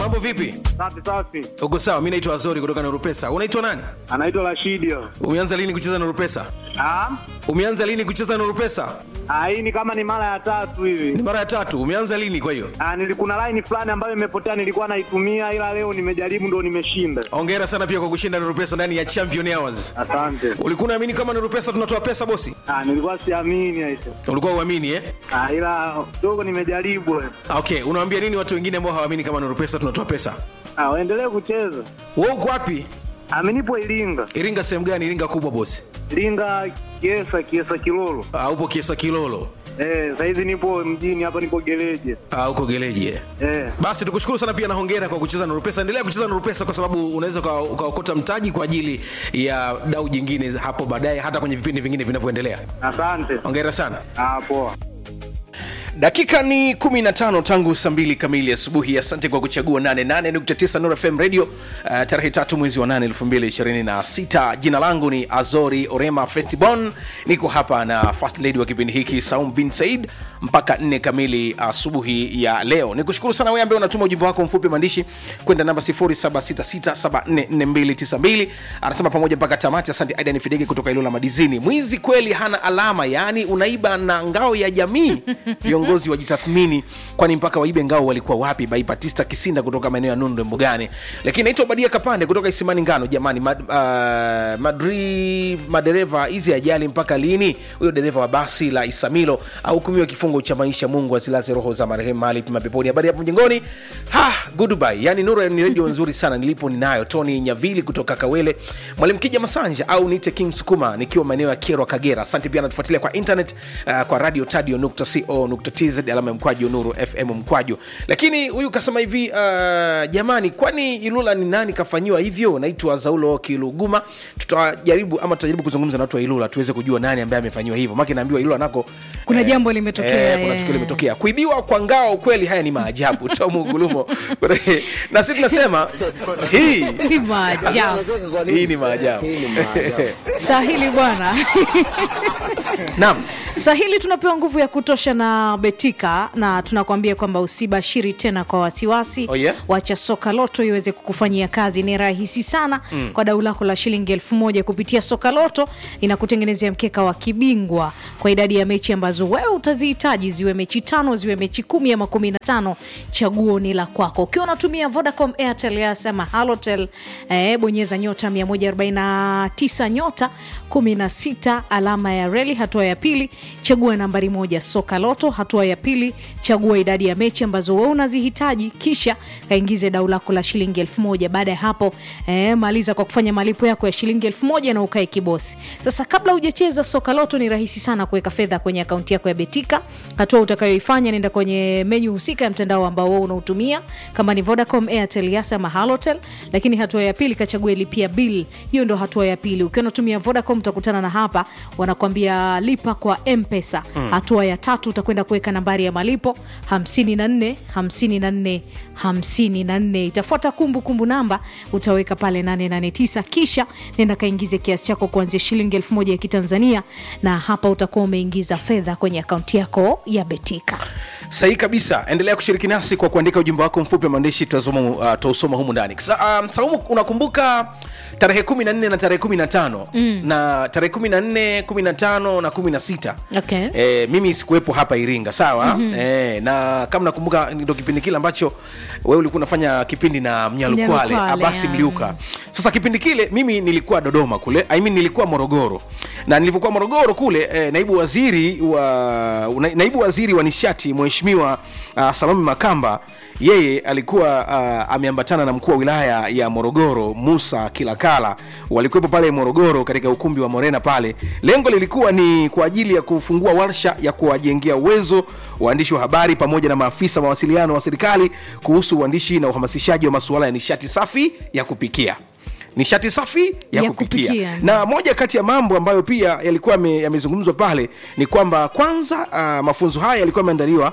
Mambo vipi? Safi safi. Uko sawa? Mimi naitwa Azori kutoka Nuru Pesa. Unaitwa nani? Anaitwa Rashidio. Umeanza lini kucheza Nuru Pesa? Umeanza lini kucheza Nuru Pesa? Hii ni kama ni mara ya 3 hivi. Ni mara ya 3. Umeanza lini kwa hiyo? Nilikuna line fulani ambayo imepotea, nilikuwa naitumia, ila leo nimejaribu ndo nimeshinda. Hongera sana pia kwa kushinda Nuru Pesa ndani ya Champion Hours. Asante. Ulikuwa unaamini kama Nuru Pesa tunatoa pesa bosi? Nilikuwa siamini hicho. Ulikuwa uamini Ila dogo nimejaribu. Okay, unawaambia nini watu wengine ambao hawaamini kama Nuru Pesa tunatoa pesa? Waendelee kucheza. Wewe uko wapi? Nipo Iringa. Iringa sehemu gani? Iringa kubwa bosi? Iringa Kiesa Kilolo. Upo Kiesa Kilolo. Sasa hivi nipo mjini hapa, nipo Geleje. Uko Geleje. Basi tukushukuru sana pia na hongera kwa kucheza Nuru Pesa. Endelea kucheza Nuru Pesa kwa sababu unaweza ukaokota mtaji kwa ajili ya dau jingine hapo baadaye, hata kwenye vipindi vingine vinavyoendelea. Asante. Hongera sana. Poa. Dakika ni 15 tangu saa 2 kamili asubuhi. Asante kwa kuchagua 88.9 Nuru FM Radio. Tarehe 3 mwezi wa 8 2026. Jina langu ni Azori Orema Festibon. Niko hapa na first lady wa kipindi hiki Saum bin Said mpaka 4 kamili asubuhi ya leo. Nikushukuru sana wewe ambaye unatuma ujumbe wako mfupi maandishi kwenda namba 0766744292. Anasema pamoja mpaka tamati. Asante Aidan Fidege kutoka Ilula Madizini. Mwizi kweli hana alama, yani unaiba na ngao ya jamii. Viongozi wajitathmini, kwani mpaka waibe ngao walikuwa wapi? By Batista Kisinda kutoka maeneo ya Nundu Mbugani. Lakini naitwa Badia Kapande kutoka Isimani Ngano. Jamani, madereva hizi ajali mpaka lini? Huyo dereva wa basi la Isamilo ahukumiwa kifungo cha maisha. Mungu asilaze roho za marehemu mahali pema peponi. Habari hapo mjengoni. Goodbye. Yani Nuru ni radio nzuri sana nilipo ninayo. Tony Nyavili kutoka Kawele. Mwalimu Kija Masanja au niite King Sukuma nikiwa maeneo ya Kierwa Kagera. Asante pia natufuatilia kwa internet kwa radiotadio.co.tz alama mkwaju Nuru FM mkwaju. Lakini huyu kasema hivi, jamani, kwani Ilula ni nani kafanyiwa hivyo? Naitwa Zaulo Kiluguma. Tutajaribu kuzungumza na watu wa Ilula tuweze kujua nani ambaye amefanyiwa hivyo. Maana naambiwa Ilula nako kuna jambo limetokea. Kuna tukio limetokea. Kuibiwa kwa ngao kweli haya ni maajabu. Tomu Gulumo. Na sisi tunasema hii ni maajabu. Hii ni maajabu. Sahili bwana. Naam. Sahili tunapewa nguvu ya kutosha na Betika, na tunakwambia kwamba usibashiri tena kwa wasiwasi. Wacha Soka Loto iweze kukufanyia kazi. Ni rahisi sana. Kwa dau lako la shilingi 1000 kupitia Soka Loto inakutengenezea mkeka wa kibingwa kwa idadi ya mechi ambazo wewe utazihitaji, ziwe mechi 5, ziwe mechi 10 ama 15, chaguo ni la kwako. Ukiwa unatumia Vodacom, Airtel, Yas ama Halotel, bonyeza nyota 149 nyota 16 alama ya reli, hatua ya pili chagua nambari 1 Soka Loto, hatua ya pili chagua idadi ya mechi ambazo wewe unazihitaji, kisha kaingize dau lako la shilingi 1000. Baada ya hapo maliza kwa kufanya malipo yako ya shilingi 1000 na ukae kibosi. Sasa kabla hujacheza Soka Loto, ni rahisi sana kuweka fedha kwenye akaunti yako ya Betika. Hatua utakayoifanya, nenda kwenye menu husika ya mtandao ambao wewe unautumia, kama ni Vodacom, Airtel, Yas ama Halotel. Lakini hatua ya pili kachague lipia bill. Hiyo ndio hatua ya pili. Ukiwa unatumia Vodacom utakutana na hapa wanakuambia lipa kwa M-Pesa. Hatua ya tatu utakwenda kuweka nambari ya malipo 545454. Itafuata kumbukumbu namba, utaweka pale 889, kisha nenda kaingize kiasi chako kuanzia shilingi 1000 ya Kitanzania, na hapa utakuwa umeingiza fedha kwenye akaunti yako ya Betika. Sahi kabisa. Endelea kushiriki nasi kwa kuandika ujumbe wako mfupi wa maandishi, tutasoma humu ndani. Saumu, unakumbuka tarehe 14 na tarehe 15 na tarehe 14, 15 na 16. Okay. Mimi sikuwepo hapa Iringa, sawa? Na kama nakumbuka ndio kipindi kile ambacho wewe ulikuwa unafanya kipindi na Mnyalukwale, Abasi Mliuka. Sasa kipindi kile mimi nilikuwa Dodoma kule, nilikuwa Morogoro. Na nilipokuwa Morogoro kule, naibu waziri wa nishati Mheshimiwa Salome Makamba, yeye alikuwa ameambatana na mkuu wa wilaya ya Morogoro Musa Kilakala. Walikuwepo pale Morogoro katika ukumbi wa Morena pale. Lengo lilikuwa ni kwa ajili ya kufungua warsha ya kuwajengea uwezo waandishi wa habari pamoja na maafisa mawasiliano wa serikali kuhusu uandishi na uhamasishaji wa masuala ya nishati safi ya kupikia. nishati safi ya kupikia. Na moja kati ya mambo ambayo pia yalikuwa yamezungumzwa pale ni kwamba kwanza mafunzo haya yalikuwa yameandaliwa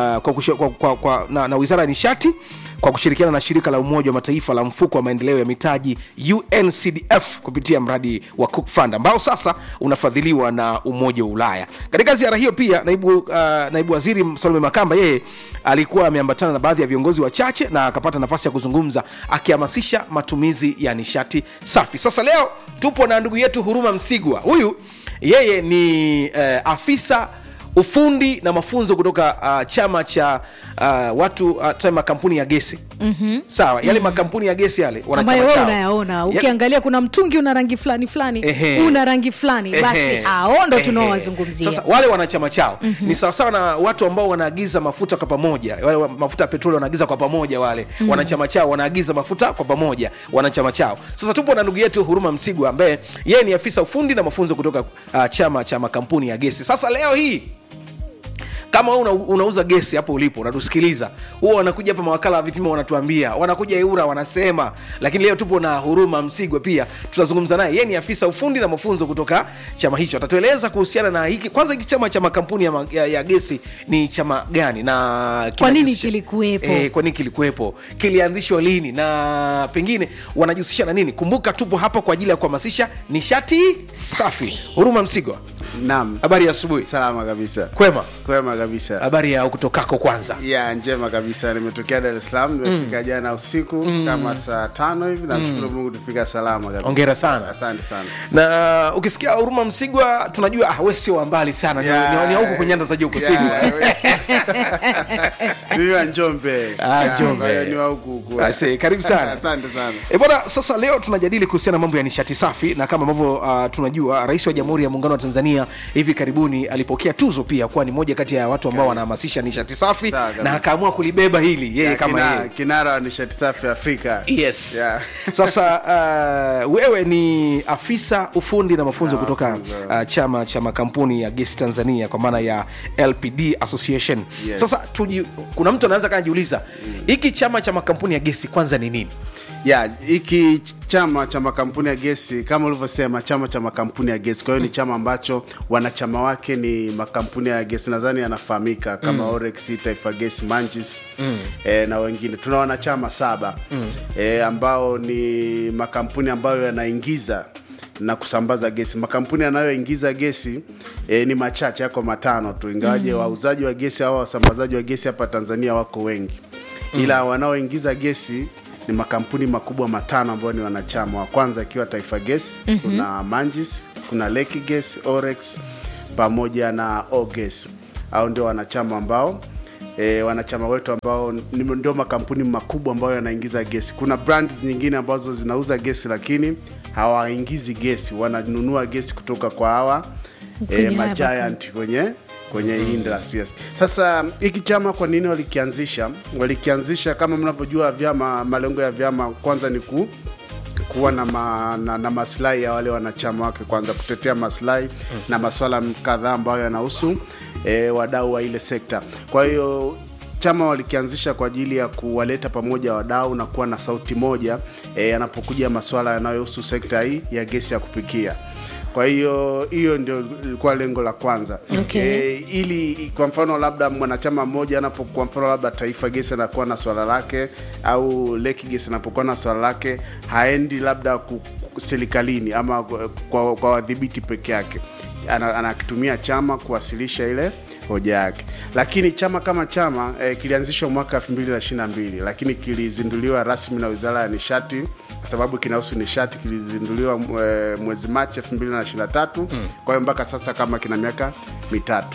na Wizara ya Nishati kwa kushirikiana na shirika la Umoja wa Mataifa la mfuko wa maendeleo ya mitaji UNCDF kupitia mradi wa Cook Fund ambao sasa unafadhiliwa na Umoja wa Ulaya. Katika ziara hiyo pia naibu waziri Salome Makamba yeye alikuwa ameambatana na baadhi ya viongozi wachache na akapata nafasi ya kuzungumza akihamasisha matumizi ya nishati safi. Sasa leo tupo na ndugu yetu Huruma Msigwa. Huyu yeye ni afisa ufundi na mafunzo kutoka chama cha watu makampuni ya gesi. Sawa, yale makampuni ya gesi yale wana chama chao. Unayaona, ukiangalia kuna mtungi una rangi fulani una rangi fulani, basi hao ndo tunaowazungumzia. Sasa wale wana chama chao. Ni sawa sawa na watu ambao wanaagiza mafuta kwa pamoja. Wale mafuta ya petroli wanaagiza kwa pamoja, wale wana chama chao, wanaagiza mafuta kwa pamoja, wana chama chao. Sasa tupo na ndugu yetu Huruma Msigwa ambaye yeye ni afisa ufundi na mafunzo kutoka chama cha makampuni ya gesi. Sasa leo hii kama unauza gesi hapo ulipo unatusikiliza, huwa wanakuja hapa mawakala wa vipimo wanatuambia, wanakuja EWURA wanasema, lakini leo tupo na Huruma Msigwa pia tutazungumza naye. Yeye ni afisa ufundi na mafunzo kutoka chama hicho. Atatueleza kuhusiana na hiki. Kwanza hiki chama cha makampuni ya gesi ni chama gani na kwa nini kilikuwepo? Kwa nini kilikuwepo? Kilianzishwa lini na pengine wanajihusisha na nini? Kumbuka tupo hapa kwa ajili ya kuhamasisha nishati safi. Huruma Msigwa. Naam. Habari ya asubuhi. Salama kabisa. Kwema kabisa. Habari ya kutokako kwanza? Njema kabisa. Nimetokea Dar es Salaam, nimefika jana usiku kama saa 5 hivi na nashukuru Mungu tufika salama kabisa. Hongera sana. Asante sana. Na ukisikia Huruma Msigwa tunajua wewe sio mbali sana. Ni huko kwenye nyanda za juu kusini. Mimi wa Njombe. Njombe. Ni wa huko. Karibu sana. Asante sana. Bwana, sasa leo tunajadili kuhusiana na mambo ya nishati safi na kama ambavyo tunajua Rais wa Jamhuri ya Muungano wa Tanzania hivi karibuni alipokea tuzo pia kwa ni moja kati ya watu ambao wanahamasisha nishati safi na akaamua kulibeba hili yeye kama yeye kinara wa nishati safi Afrika. Yes. Sasa wewe ni afisa ufundi na mafunzo kutoka chama cha makampuni ya gesi Tanzania kwa maana ya LPD Association. Yes. Sasa kuna mtu anaanza kanajiuliza hiki chama cha makampuni ya gesi kwanza ni nini? Hiki chama cha makampuni ya gesi kama ulivyosema, chama cha makampuni ya gesi. Kwa hiyo ni chama ambacho wanachama wake ni makampuni ya gesi, nadhani yanafahamika kama Orex, Taifa Gas, Manjis na wengine. Tuna wanachama 7 ambao ni makampuni ambayo yanaingiza na kusambaza gesi. Makampuni yanayoingiza gesi ni machache, yako 5 tu, ingawaje wauzaji wa gesi au wasambazaji wa gesi hapa Tanzania wako wengi. Ila wanaoingiza gesi ni makampuni makubwa 5 ambao ni wanachama. Wa kwanza ikiwa Taifa Gas, kuna Manjis, kuna Leki Gas, Orex pamoja na Ogas. Hao ndio wanachama ambao wanachama wetu ambao ndio makampuni makubwa ambayo yanaingiza gesi. Kuna brands nyingine ambazo zinauza gesi lakini hawaingizi gesi, wananunua gesi kutoka kwa hawa giant kwenye industry. Sasa hiki chama kwa nini walikianzisha? Kama mnavyojua vyama, malengo ya vyama kwanza ni kuwa na maslahi ya wale wanachama wake, kwanza kutetea maslahi na masuala kadhaa ambayo yanahusu wadau wa ile sekta. Kwa hiyo chama walikianzisha kwa ajili ya kuwaleta pamoja wadau na kuwa na sauti moja yanapokuja masuala yanayohusu sekta hii ya gesi ya kupikia. Kwa hiyo ndio ilikuwa lengo la kwanza. Ili kwa mfano labda mwanachama mmoja anapokuwa, mfano labda Taifa Gesi anakuwa na swala lake au Leki Gesi anapokuwa na swala lake, haendi labda serikalini ama kwa wadhibiti peke yake, anakitumia chama kuwasilisha ile hoja yake. Lakini chama kama chama kilianzishwa mwaka 2022 lakini kilizinduliwa rasmi na Wizara ya Nishati kwa sababu kinahusu nishati. Kilizinduliwa mwezi Machi 2023. Kwa hiyo mpaka sasa kama kina miaka 3.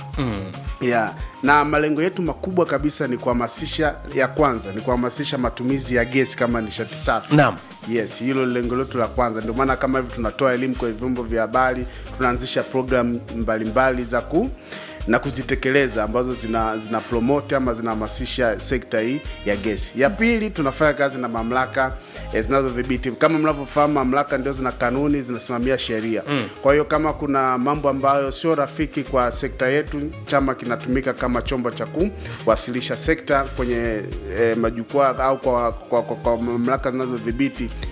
Na malengo yetu makubwa kabisa ni kuhamasisha, ya kwanza ni kuhamasisha matumizi ya gesi kama nishati safi. Naam. Yes, hilo lengo letu la kwanza. Ndio maana kama hivi tunatoa elimu kwa vyombo vya habari, tunaanzisha program mbalimbali na kuzitekeleza ambazo zina promote ama zinahamasisha sekta hii ya gesi. Ya pili, tunafanya kazi na mamlaka zinazodhibiti. Kama mnavyofahamu, mamlaka ndio zina kanuni, zinasimamia sheria. Kwa hiyo kama kuna mambo ambayo sio rafiki kwa sekta yetu, chama kinatumika kama chombo cha kuwasilisha sekta kwenye majukwaa au kwa mamlaka zinazodhibiti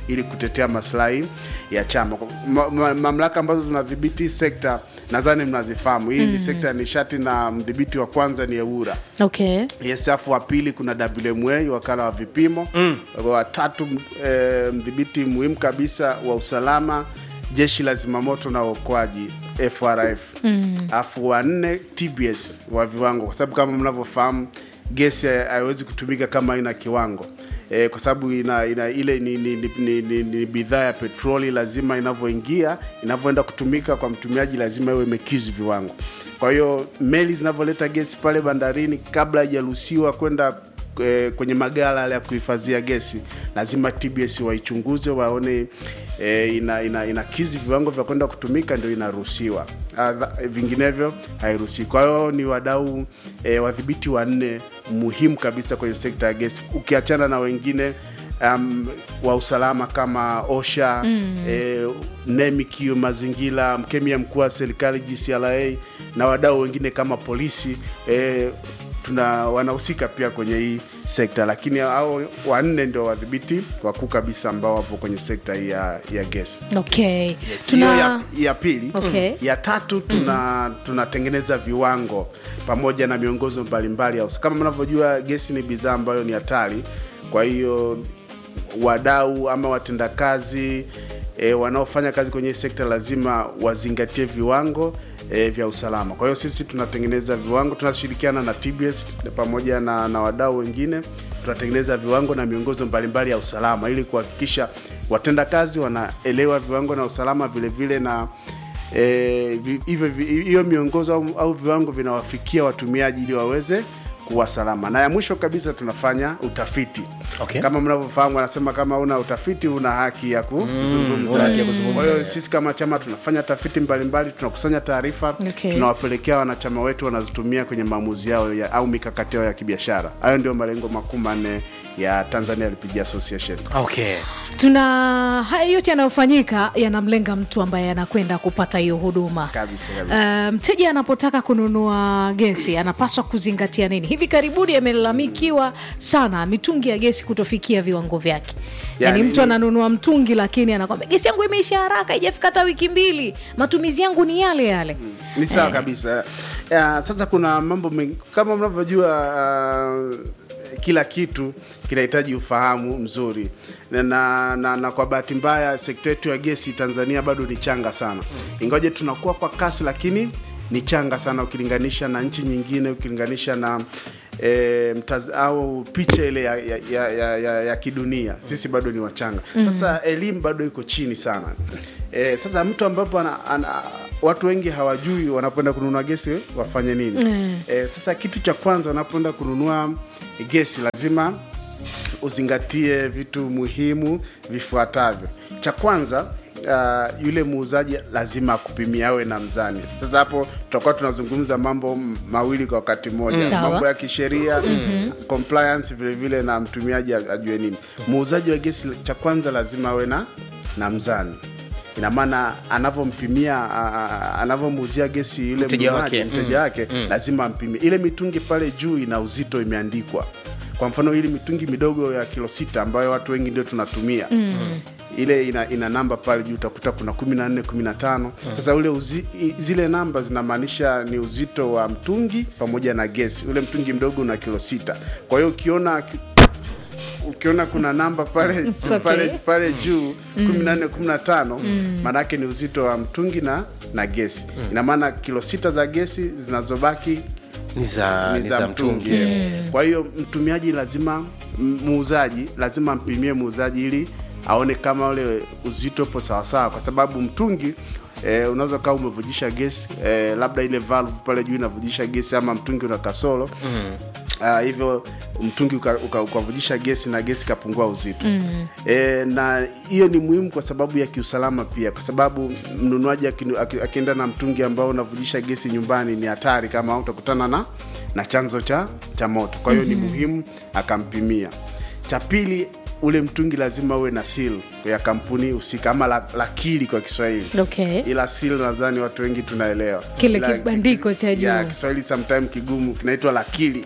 ili kutetea maslahi ya chama. Mamlaka ambazo zinadhibiti sekta nadhani mnazifahamu. Hii ni sekta ya nishati na mdhibiti wa kwanza ni EWURA. Okay. Yes, afu wa pili kuna WMA, wakala wa vipimo. Wa tatu mdhibiti muhimu kabisa wa usalama, jeshi la zimamoto na uokoaji, FRF. Afu wa 4 TBS wa viwango, kwa sababu kama mnavyofahamu gesi haiwezi kutumika kama ina kiwango. Kwa sababu ile ni bidhaa ya petroli, lazima inavyoenda kutumika kwa mtumiaji lazima iwe imekizi viwango. Kwa hiyo meli zinavyoleta gesi pale bandarini, kabla haijaruhusiwa kwenda kwenye magala ya kuhifadhia gesi, lazima TBS waichunguze waone inakizi viwango vya kwenda kutumika, ndio inaruhusiwa. Vinginevyo hairuhusiwi. Kwa hiyo ni wadau wadhibiti 4 muhimu kabisa kwenye sekta ya gesi, ukiachana na wengine wa usalama kama OSHA, NEMC mazingira, mkemia mkuu wa serikali GCRA, na wadau wengine kama polisi wanahusika pia kwenye hii sekta, lakini hao 4 ndio wadhibiti wakuu kabisa ambao wapo kwenye sekta hii ya gesi. Okay. Yes. Ya pili. Okay. Ya tatu tunatengeneza viwango pamoja na miongozo mbalimbali. Kama mnavyojua gesi ni bidhaa ambayo ni hatari. Kwa hiyo wadau ama watendakazi wanaofanya kazi kwenye sekta lazima wazingatie viwango vya usalama. Kwa hiyo sisi tunatengeneza viwango, tunashirikiana na TBS pamoja na wadau wengine, tunatengeneza viwango na miongozo mbalimbali ya usalama ili kuhakikisha watendakazi wanaelewa viwango na usalama, vile vile na hiyo miongozo au viwango vinawafikia watumiaji ili waweze kuwa salama. Na ya mwisho kabisa tunafanya utafiti. Okay. Kama mnavyofahamu wanasema kama una utafiti una haki ya kuzungumza. Kwa hiyo sisi kama chama tunafanya tafiti mbalimbali, tunakusanya taarifa, tunawapelekea wanachama wetu, wanazitumia kwenye maamuzi yao au mikakati yao ya kibiashara. Hayo ndio malengo makuu 4 ya Tanzania LPG Association. Okay. Haya yote yanayofanyika yanamlenga mtu ambaye anakwenda kupata hiyo huduma. Kabisa. Mteja anapotaka kununua gesi anapaswa kuzingatia nini? Hivi karibuni amelalamikiwa sana mitungi ya gesi kutofikia viwango vyake. Yani mtu ananunua mtungi lakini anakwambia gesi yangu imeisha haraka, haijafika hata wiki 2, matumizi yangu ni yale yale. Ni sawa kabisa. Sasa kuna mambo mengi kama mnavyojua, kila kitu kinahitaji ufahamu mzuri na kwa bahati mbaya sekta yetu ya gesi Tanzania bado ni changa sana. Ingawaje tunakuwa kwa kasi, lakini ni changa sana ukilinganisha na nchi nyingine, ukilinganisha na au picha ile ya kidunia. Sisi bado ni wachanga. Sasa elimu bado iko chini sana. Sasa mtu ambapo watu wengi hawajui wanapoenda kununua gesi wafanye nini. Sasa kitu cha kwanza wanapoenda kununua gesi lazima uzingatie vitu muhimu vifuatavyo. Cha kwanza, yule muuzaji lazima akupimie, awe na mzani. Sasa hapo tutakuwa tunazungumza mambo mawili kwa wakati mmoja. Mambo ya kisheria, compliance, vile vile na mtumiaji ajue nini. Muuzaji wa gesi cha kwanza lazima awe na mzani. Ina maana anavompimia, anavomuuzia gesi yule mteja wake lazima ampimie. Ile mitungi pale juu ina uzito imeandikwa. Kwa mfano ile mitungi midogo ya kilo 6 ambayo watu wengi ndio tunatumia. Ile ina namba pale juu, utakuta kuna 14, 15. Sasa zile namba zinamaanisha ni uzito wa mtungi pamoja na gesi. Ule mtungi mdogo una kilo 6. Kwa hiyo ukiona kuna namba pale juu 14, 15, maana yake ni uzito wa mtungi na gesi. Ina maana kilo 6 za gesi zinazobaki ni za mtungi. Kwa hiyo mtumiaji muuzaji lazima ampimie muuzaji ili aone kama ule uzito upo sawa sawa, kwa sababu mtungi unaweza kama umevujisha gesi, labda ile valve pale juu inavujisha gesi, ama mtungi una kasoro. Hivyo mtungi ukavujisha gesi na gesi kapungua uzito. Na hiyo ni muhimu kwa sababu ya kiusalama pia, kwa sababu mnunuaji akienda na mtungi ambao unavujisha gesi nyumbani ni hatari kama utakutana na chanzo cha moto. Kwa hiyo ni muhimu akampimia. Cha pili, ule mtungi lazima uwe na seal ya kampuni husika ama lakili kwa Kiswahili. Okay. Ila seal nadhani watu wengi tunaelewa. Kile kibandiko cha juu. Ya Kiswahili sometimes kigumu kinaitwa lakili.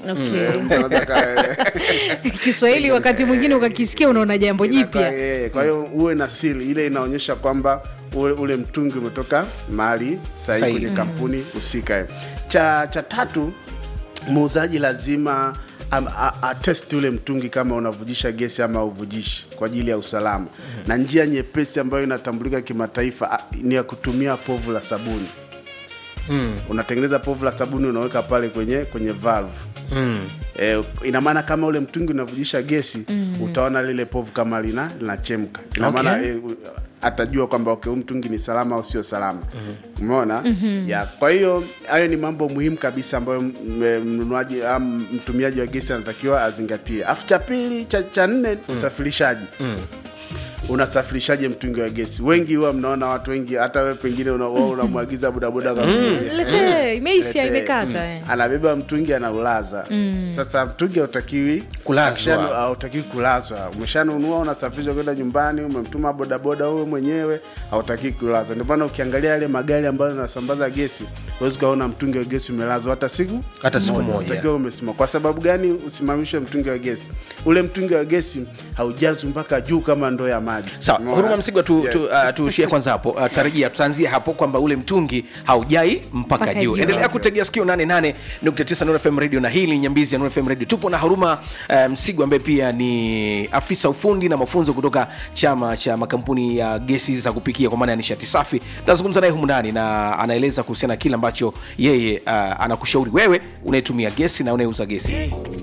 Kiswahili wakati mwingine ukakisikia unaona jambo jipya. Kwa hiyo uwe na seal ile inaonyesha kwamba ule mtungi umetoka mahali sahihi kwenye kampuni husika. Cha tatu, muuzaji lazima atest ule mtungi kama unavujisha gesi ama uvujishi kwa ajili ya usalama. Na njia nyepesi ambayo inatambulika kimataifa ni ya kutumia povu la sabuni. Unatengeneza povu la sabuni unaweka pale kwenye valve. Ina maana kama ule mtungi unavujisha gesi, utaona lile povu kama linachemka. Ina maana atajua kwamba okay, mtungi ni salama au sio salama. Umeona? Kwa hiyo hayo ni mambo muhimu kabisa ambayo mnunuaji mtumiaji wa gesi anatakiwa azingatie. Afu cha pili, cha nne, usafirishaji. Unasafirishaje mtungi wa gesi? Wengi huwa mnaona watu wengi, hata wewe pengine unamwagiza bodaboda kwa lete imeisha imekata. Anabeba mtungi anaulaza. Sasa mtungi hautakiwi kulazwa. Umeshanunua, unasafirisha kwenda nyumbani, umemtuma bodaboda wewe mwenyewe, hautakiwi kulazwa. Ndio maana ukiangalia yale magari ambayo yanasambaza gesi, huwezi kuona mtungi wa gesi umelazwa hata siku moja. Unatakiwa umesimama. Kwa sababu gani usimamishe mtungi wa gesi? Ule mtungi wa gesi haujazwi mpaka juu kama ndoo ya maji. Sawa, Huruma Msigwa tushie kwanza hapo. Tarajia tutaanzia hapo kwamba ule mtungi haujai mpaka juu. Endelea kutegea sikio 88.9 Nuru FM Radio, na hili Nyambizi ya Nuru FM Radio. Tupo na Huruma Msigwa ambaye pia ni afisa ufundi na mafunzo kutoka chama cha makampuni ya gesi za kupikia kwa maana ya nishati safi. Tunazungumza naye humu ndani na anaeleza kuhusiana kile ambacho yeye anakushauri wewe unayetumia gesi na unayeuza gesi.